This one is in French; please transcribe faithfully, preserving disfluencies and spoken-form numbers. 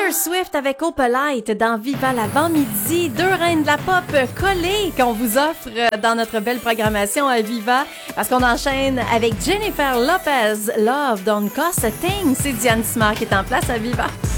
Taylor Swift avec Opalite dans Viva l'avant-midi, deux reines de la pop collées qu'on vous offre dans notre belle programmation à Viva, parce qu'on enchaîne avec Jennifer Lopez, Love Don't Cost a Thing. C'est Diane Simard qui est en place à Viva.